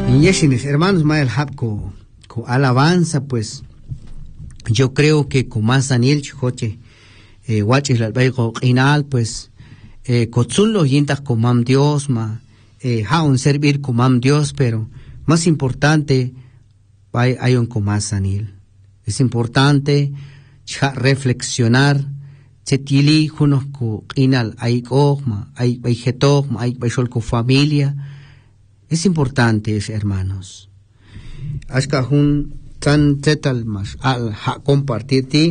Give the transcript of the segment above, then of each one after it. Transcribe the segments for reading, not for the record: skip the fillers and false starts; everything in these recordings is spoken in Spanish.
Y mis hermanos, con alabanza, pues yo creo que con más Daniel Chijoche, Huachis la Bego Inal, pues, Kotsun los yintas con mam Dios, un servir con mam Dios, pero más importante, hay un con más Daniel. Es importante reflexionar, Chetili, Junos con Inal, hay Ogma, hay Getogma, hay Baishol con familia. Es importante, hermanos. Ashka hun tan tetal mas al compartirte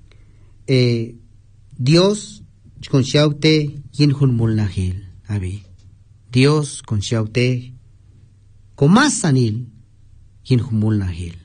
Dios con shaute yin hun mulnahil abi. Dios con shaute con más sanil yin hun mulnahil.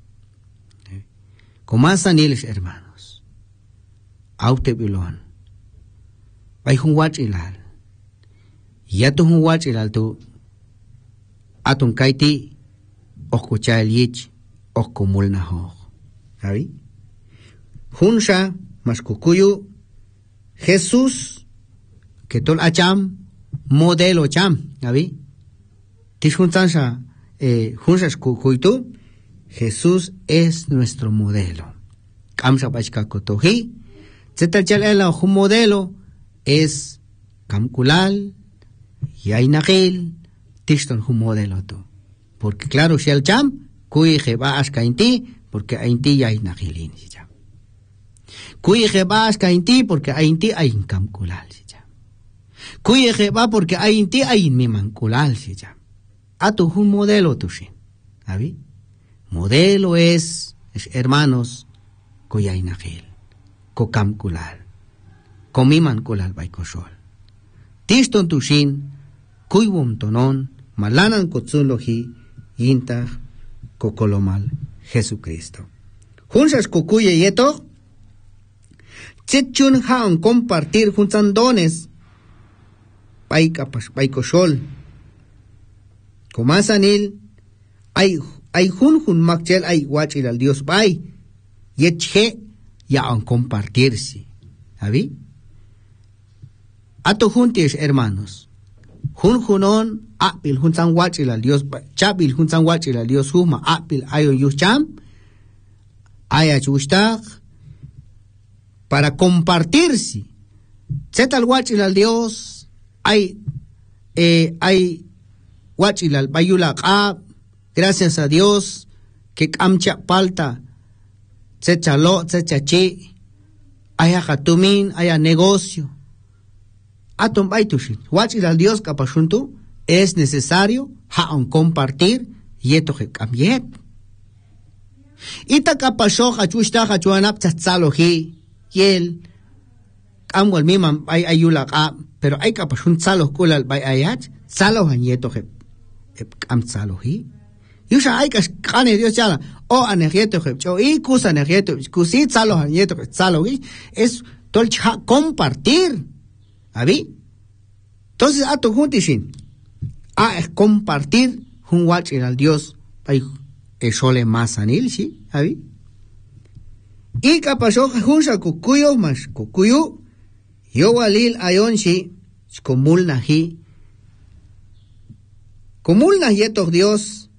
Con más sanil, hermanos. Aute bilon. Bay hun watch ilal. Ya tu hun watch ilal tu atun kaiti oscucha el yich oscumul naho. ¿Sabi? Hunsha maskukuyu Jesús que tol acham modelo cham. ¿Sabi? Tishuntansha hunsha skukuytu Jesús es nuestro modelo. Kamsa bachka kotohi. Zetachala un modelo es kamkulal yainagil. Tishton un modelo tú. Porque claro, si el cham, cuy jeba asca en ti, porque en ti ya hay nagilin, si cham. Cuy jeba asca en ti, porque en ti hay camculal, si cham. Cuy jeba porque en ti hay mimanculal, si cham. A tu un modelo tú, si. ¿Sabi? Modelo es hermanos, cuy hay nagil, co camculal, co mimanculal baikosol. Tishton tu shin, cuy bom tonon, malanan kotsulohi yinta kokolomal Jesucristo. Junsas kukuye yeto chechun haon compartir junsan dones paikoshol komasanil ay jun makchel ay wachil al Dios bay yetche ya on compartirsi. ¿Sabi? Ato juntis, hermanos. Junon apil junsan wachil al Dios chabil junsan wachil al Dios huma apil ayo yucham ayachustag para compartirse zetal wachil al Dios hay wachil al bayula gracias a Dios que kamcha palta zechalo zechachi aya hatumin aya negocio atom baitushin wachil al Dios kapashuntu es necesario compartir yeto kamyet ita kapasho hachushta hachuanap tsatsalohi yel kamwal mimam ay ayula pero ay kapashun tsalo kulal bay ayat tsalo han yeto kam tsalohi yusha ay kane Dios chala o anejeto cho y kusa anejeto kusi tsalo han yeto tsalohi es tolcha compartir. ¿Abi? Entonces, a tu juntishin, es compartir un wachil al Dios, para sole más anil, ¿sí? ¿Abi? Y capasó junsa kukuyo más kukuyo, yo walil ayonshi, comul nahi, comul nahiyeto Dios,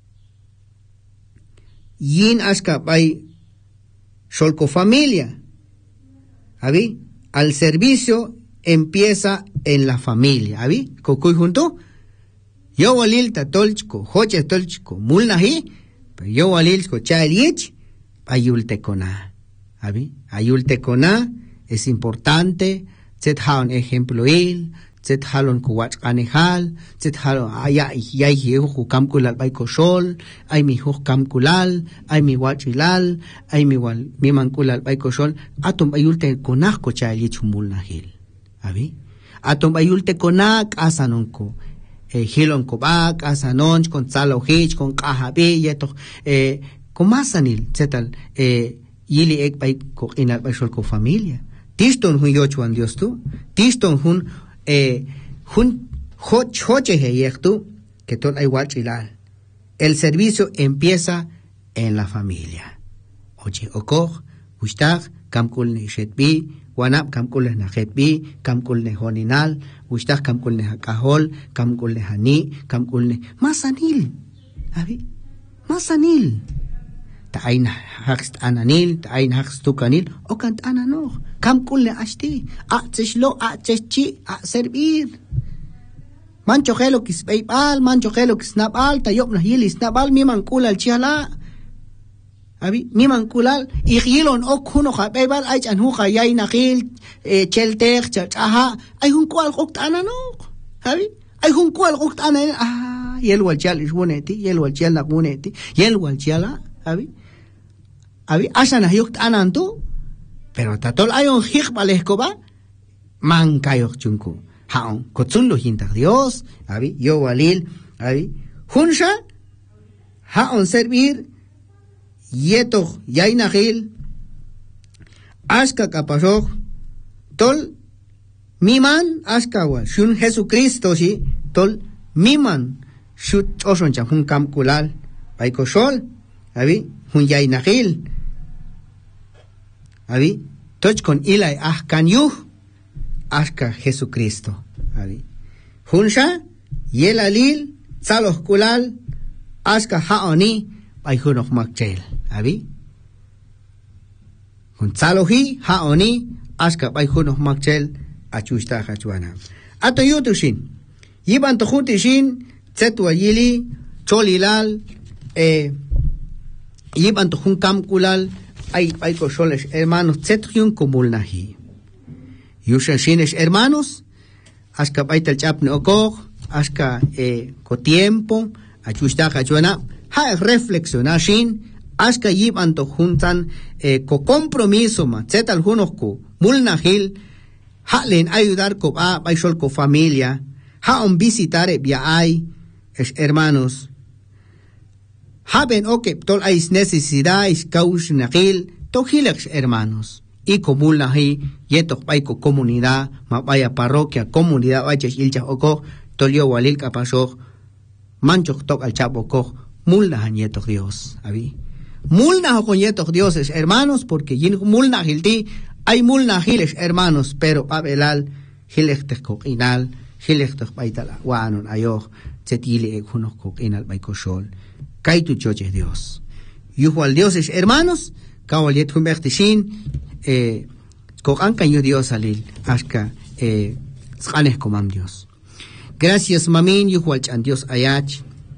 yin aska bay, solco familia, ¿abi? Al servicio empieza en la familia. ¿Abi? Cocuy junto. Yo walil tatolchko, hoche tolchko, mulnahi, pero yo walil ko chaelich, ayultecona. ¿Abi? Ayultecona es importante. Zet un ejemplo il, zet halon kuwach anehal, zet halon ay hijo kamkulal baikosol, ay mi hijo kamkulal, ay mi wachilal, ay mi mankulal baikosol, atom ayultecona ko chaelich mulnahil. ¿Abi? Atom bayulte konak asanonko hilon kobak asanon con tsalo hich con kahabi yeto komasanil zetal yili ek bay ko inal bayshol ko familia tiston hun yochuan Dios tu tiston hun hoche he yektu que ton ay wachilal el servicio empieza en la familia. Oye okoj ushtag kamkul ne shetbi wanap kamkul ne jetbi kamkul ne honinal ushtag kamkul ne hakahol kamkul ne hani kamkul ne masanil Abi, masanil. Ta'ain haqst ananil, ta'ain haqst tukanil, o kant ananoch. Kam kulle ashti, a'tzeshlo, a'tzeshchi, a'servir. Mancho gelo kis beibal, mancho gelo kis nabal, tayop na hilis nabal, mi mankulal chihala. Abi, mi mankulal, ighilon ok huno ha beibal, ay chan huka yay nakil, cheltek, chachaha, ay hunkual kokt ananoch. Abi, ay hunkual kokt ananoch. Yelwal chial ishwuneti, yelwal chial nakuneti, yelwal chiala, abi. Abi, asan ayukt anantu, pero tatol ayon hikbal escoba, mankayok chunku. Haon, kotsun lo hintak Dios, abi, yo walil, abi, hunsha, haon servir, yeto, yainahil, aska kapasok, tol, miman, aska wa, shun Jesucristo, si, tol, miman, shut oson chan hun kam kulal, paiko sol, abi, hun yainahil, abi, toch con ilay ahkanyuh, aska Jesucristo, abi. Hunsha, yelalil, salos kulal, aska haoni, bay hunok makchel, abi. Hun salohi, haoni, aska bay hunok makchel, achusta hachuana. Ato yutushin, yiban tohutishin, tsetwa yili, cholilal, yiban tohun kamkulal, ay kosoles, hermanos, tsetyun kumulnahi. Yushan shines hermanos, aska baital chapne okog, aska ko tiempo, achusta hachuana, ha reflexionashin, aska yiban tohuntan, ko compromiso ma, tsetal hunok ko, mulnahil, ha len ayudar ko baisol ko familia, ha on visitare via ay, es hermanos, haben oke tol ais necesidades kaush nakil, tohilex hermanos, y comulnahi, yetok baiko comunidad, mabaya parroquia, comunidad baches ilcha oko, tolio walil kapasok, manchok tok al chapo kok, mulnahan yetok Dios, abi. Mulnaho con yetok dioses hermanos, porque yin mulnahilti, hay mulnahiles hermanos, pero abelal, hilechtek kok inal, hilechtek baitala, wanon ayoh, tsetile ek hunok kok inal baiko shol. Kaitu choches Dios. Yuhual dioses hermanos, kawal yet humbertishin, kokan kanyo Dios alil, aska, skanes komam Dios. Gracias mamin, yuhual chan Dios ayach.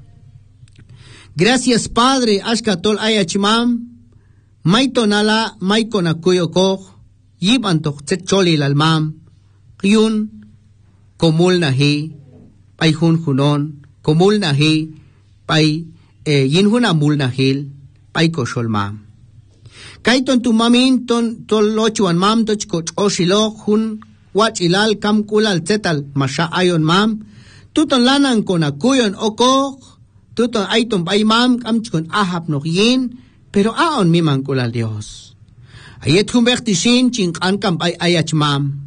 Gracias Padre, aska tol ayach mam, maito nala, maiko na kuyo koch, yiban tok tset cholil al mam, yun, komul nahi, pay hun hunon, komul nahi, pay, yin huna mulnahil, pay ko sholmam. Kaiton tu mamin ton lochuan mam toch koch oshilo hun wach ilal kam kulal zetal masha ayon mam, tuton lanan kon akuyon okok, tuton aiton bay mam kam chkon ahap nok yin, pero aon mi man kulal Dios. Ayet humbertishin ching ankam bay ayach mam.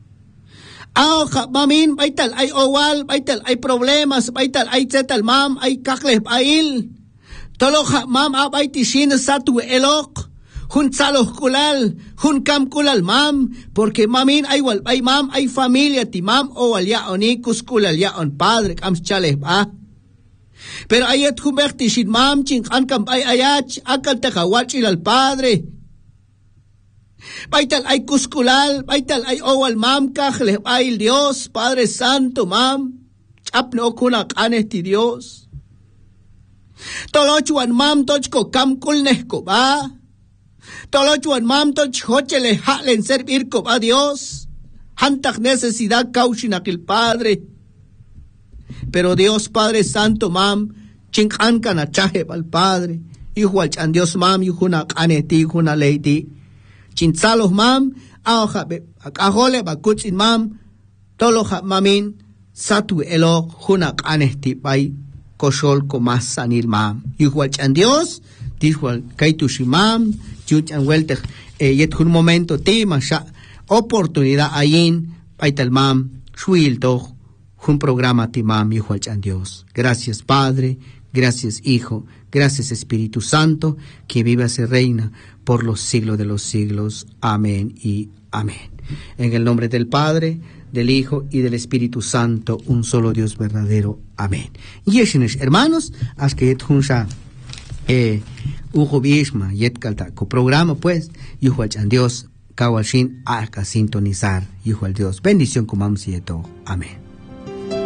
Aw mamin baital ay owal, baital ay problemas, baital ay zetal mam, ay kakleh bail. Tolok mam abay tishin satu elok, hun saloh kulal, hun kam kulal mam, porque mamin ay wal ay mam ay familia ti mam o wal yaon ikus kulal yaon padre kam chaleh ba. Pero ayet humbertishin mam ching ankam ay ayach, akal takawach ilal padre. Baital ay kuskulal, baital ay owal mam kakhleh ay Dios, Padre Santo mam, chapno kunak aneh ti Dios. Tolochuan mam tochko kam kulneh ko ba? Tolochuan mam toch hochele halen servir ko ba Dios? Hantak necesidad kaushinakil Padre. Pero Dios Padre Santo mam, chinkan ka na chahe al Padre, igual chan Dios mam, yuhunak aneh ti, yuhunak leiti. Chinsalos mam, akahole bakutsin mam, toloja mamin, satu elok, hunak anesti bay, koshol komas sanil mam. Igual chan Dios, igual kaitushi mam, chuchan welter, yet un momento ti masha, oportunidad ayin, paital mam, shuil toch, un programa ti mam, igual chan Dios. Gracias Padre, gracias Hijo, gracias Espíritu Santo, que viva y reina por los siglos de los siglos. Amén y amén. En el nombre del Padre, del Hijo y del Espíritu Santo, un solo Dios verdadero. Amén. Y hermanos, haz que junja ujo bishma yetkalta co programa pues yuhuachan Dios kawashin arca sintonizar yuhual Dios bendición comamos y todo. Amén.